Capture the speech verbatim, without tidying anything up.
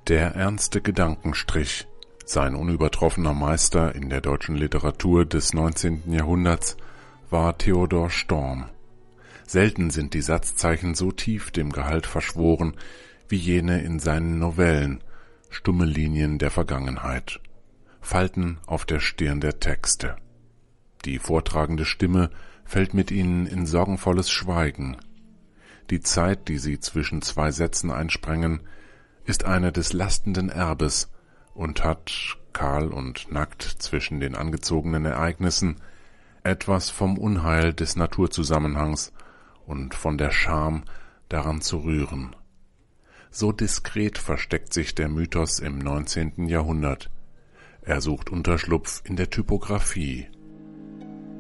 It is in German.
Der ernste Gedankenstrich, sein unübertroffener Meister in der deutschen Literatur des neunzehnten Jahrhunderts, war Theodor Storm. Selten sind die Satzzeichen so tief dem Gehalt verschworen wie jene in seinen Novellen, stumme Linien der Vergangenheit, Falten auf der Stirn der Texte. Die vortragende Stimme fällt mit ihnen in sorgenvolles Schweigen. Die Zeit, die sie zwischen zwei Sätzen einsprengen, ist eine des lastenden Erbes und hat, kahl und nackt zwischen den angezogenen Ereignissen, etwas vom Unheil des Naturzusammenhangs und von der Scham, daran zu rühren. So diskret versteckt sich der Mythos im neunzehnten Jahrhundert. Er sucht Unterschlupf in der Typographie.